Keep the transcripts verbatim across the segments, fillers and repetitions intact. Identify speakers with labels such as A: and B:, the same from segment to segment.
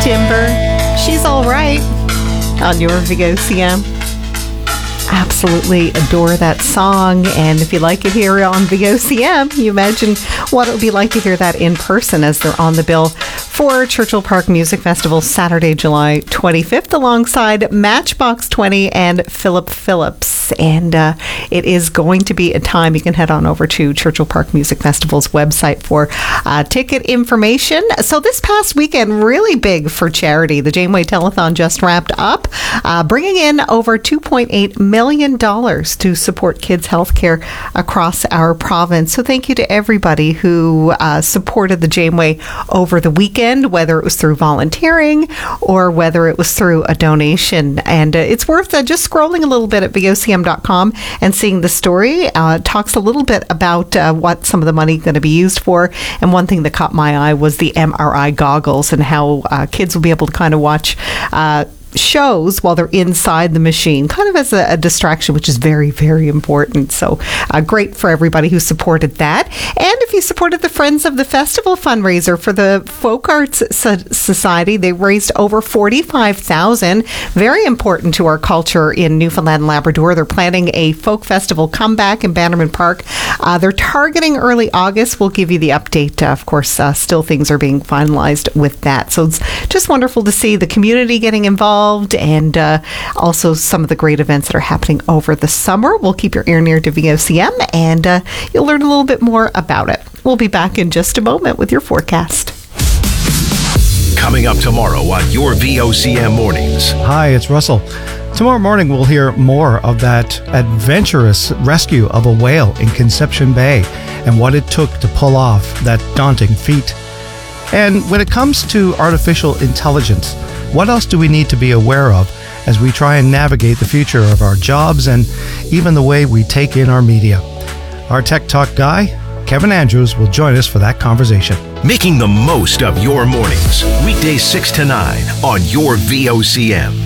A: Timber. She's all right on your V O C M. Absolutely adore that song, and if you like it here on V O C M, you imagine what it would be like to hear that in person as they're on the bill for Churchill Park Music Festival Saturday, July twenty-fifth, alongside Matchbox twenty and Philip Phillips. And uh, it is going to be a time. You can head on over to Churchill Park Music Festival's website for uh, ticket information. So this past weekend, really big for charity. The Janeway Telethon just wrapped up, uh, bringing in over two point eight million dollars to support kids' health care across our province. So thank you to everybody who uh, supported the Janeway over the weekend, whether it was through volunteering or whether it was through a donation. And uh, it's worth uh, just scrolling a little bit at V O C M dot com and seeing the story. Uh, talks a little bit about uh, what some of the money is going to be used for. And one thing that caught my eye was the M R I goggles and how uh, kids will be able to kind of watch uh, shows while they're inside the machine, kind of as a, a distraction, which is very, very important. So uh, great for everybody who supported that. And if you supported the Friends of the Festival fundraiser for the Folk Arts so- Society, they raised over forty-five thousand dollars. Very important to our culture in Newfoundland and Labrador. They're planning a folk festival comeback in Bannerman Park. Uh, they're targeting early August. We'll give you the update. Uh, of course, uh, still things are being finalized with that. So it's just wonderful to see the community getting involved, and uh, also some of the great events that are happening over the summer. We'll keep your ear near to V O C M, and uh, you'll learn a little bit more about it. We'll be back in just a moment with your forecast.
B: Coming up tomorrow on your V O C M Mornings.
C: Hi, it's Russell. Tomorrow morning, we'll hear more of that adventurous rescue of a whale in Conception Bay and what it took to pull off that daunting feat. And when it comes to artificial intelligence, what else do we need to be aware of as we try and navigate the future of our jobs and even the way we take in our media? Our Tech Talk guy, Kevin Andrews, will join us for that conversation.
B: Making the most of your mornings. Weekdays six to nine on your V O C M.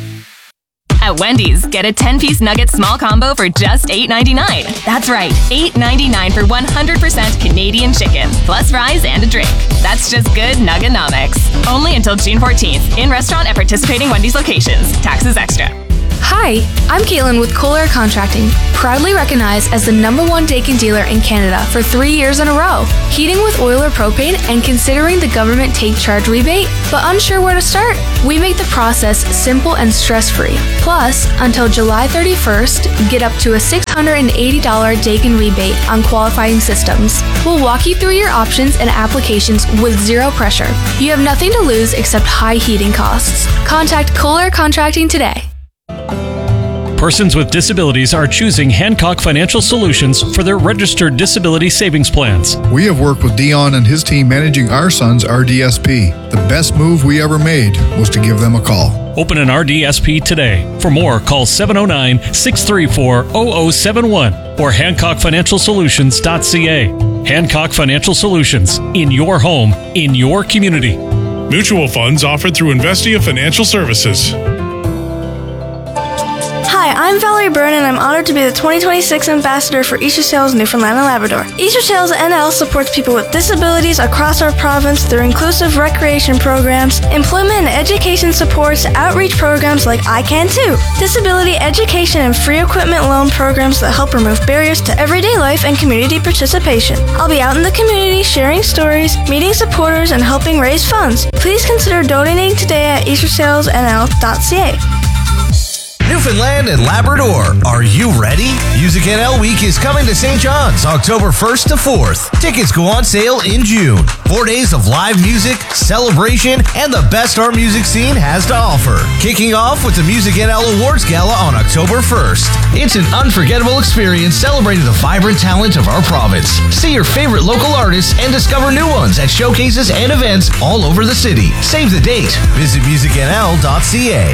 D: At Wendy's, get a ten-piece nugget small combo for just eight ninety-nine. That's right, eight ninety-nine for one hundred percent Canadian chicken, plus fries and a drink. That's just good Nugganomics. Only until June fourteenth, in restaurant at participating Wendy's locations. Taxes extra.
E: Hi, I'm Caitlin with Kohler Contracting, proudly recognized as the number one Daikin dealer in Canada for three years in a row. Heating with oil or propane and considering the government take charge rebate, but unsure where to start? We make the process simple and stress-free. Plus, until July thirty-first, get up to a six hundred eighty dollars Daikin rebate on qualifying systems. We'll walk you through your options and applications with zero pressure. You have nothing to lose except high heating costs. Contact Kohler Contracting today.
F: Persons with disabilities are choosing Hancock Financial Solutions for their registered disability savings plans.
G: We have worked with Dion and his team managing our son's R D S P. The best move we ever made was to give them a call.
F: Open an R D S P today. For more, call seven oh nine, six three four, oh oh seven one or hancock financial solutions dot c a. Hancock Financial Solutions. In your home, in your community.
H: Mutual funds offered through Investia Financial Services.
I: Hi, I'm Valerie Byrne, and I'm honored to be the twenty twenty-six Ambassador for Easter Sales Newfoundland and Labrador. Easter Sales N L supports people with disabilities across our province through inclusive recreation programs, employment and education supports, outreach programs like I Can Too, disability education and free equipment loan programs that help remove barriers to everyday life and community participation. I'll be out in the community sharing stories, meeting supporters, and helping raise funds. Please consider donating today at easter sales n l dot c a.
J: Newfoundland and Labrador, are you ready? Music N L Week is coming to Saint John's October first to fourth. Tickets go on sale in June. Four days of live music, celebration, and the best our music scene has to offer. Kicking off with the Music N L Awards Gala on October first. It's an unforgettable experience celebrating the vibrant talent of our province. See your favorite local artists and discover new ones at showcases and events all over the city. Save the date. Visit music n l dot c a.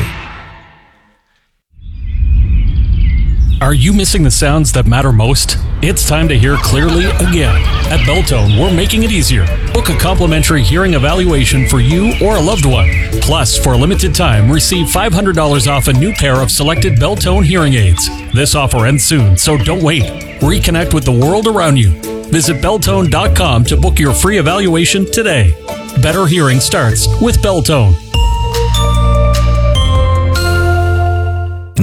F: Are you missing the sounds that matter most? It's time to hear clearly again. At Beltone, we're making it easier. Book a complimentary hearing evaluation for you or a loved one. Plus, for a limited time, receive five hundred dollars off a new pair of selected Beltone hearing aids. This offer ends soon, so don't wait. Reconnect with the world around you. Visit beltone dot com to book your free evaluation today. Better hearing starts with Beltone.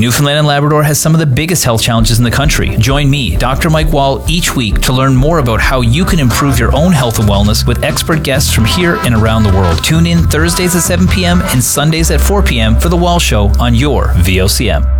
K: Newfoundland and Labrador has some of the biggest health challenges in the country. Join me, Doctor Mike Wall, each week to learn more about how you can improve your own health and wellness with expert guests from here and around the world. Tune in Thursdays at seven p.m. and Sundays at four p.m. for The Wall Show on your V O C M.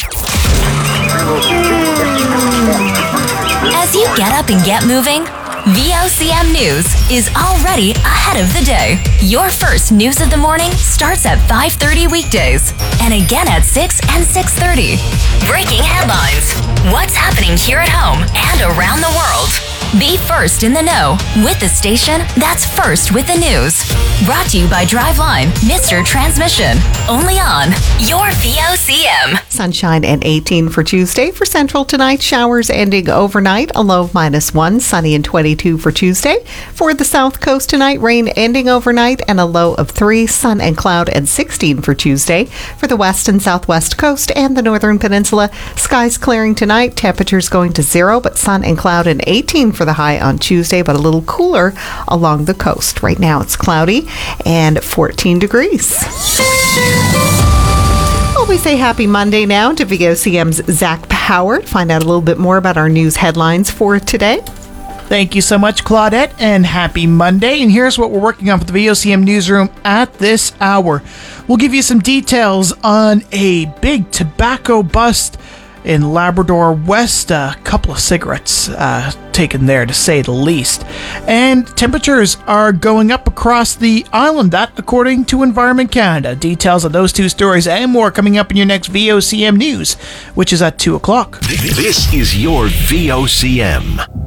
L: As you get up and get moving, V O C M News is already ahead of the day. Your first news of the morning starts at five thirty weekdays and again at six and six thirty. Breaking headlines. What's happening here at home and around the world? Be first in the know with the station that's first with the news. Brought to you by Driveline, Mister Transmission. Only on your V O C M.
A: Sunshine and eighteen for Tuesday. For Central tonight, showers ending overnight, a low of minus one. Sunny and twenty-two for Tuesday. For the South Coast tonight, rain ending overnight and a low of three. Sun and cloud and sixteen for Tuesday. For the West and Southwest Coast and the Northern Peninsula, skies clearing tonight. Temperatures going to zero, but sun and cloud and eighteen for the high on Tuesday, but a little cooler along the coast. Right now it's cloudy and fourteen degrees. Well, we say happy Monday now to V O C M's Zach Howard. Find out a little bit more about our news headlines for today.
M: Thank you so much, Claudette, and happy Monday. And here's what we're working on for the V O C M Newsroom at this hour. We'll give you some details on a big tobacco bust in Labrador West. A couple of cigarettes uh, taken there, to say the least. And temperatures are going up across the island, that according to Environment Canada. Details of those two stories and more coming up in your next V O C M News, which is at two o'clock.
B: This is your V O C M.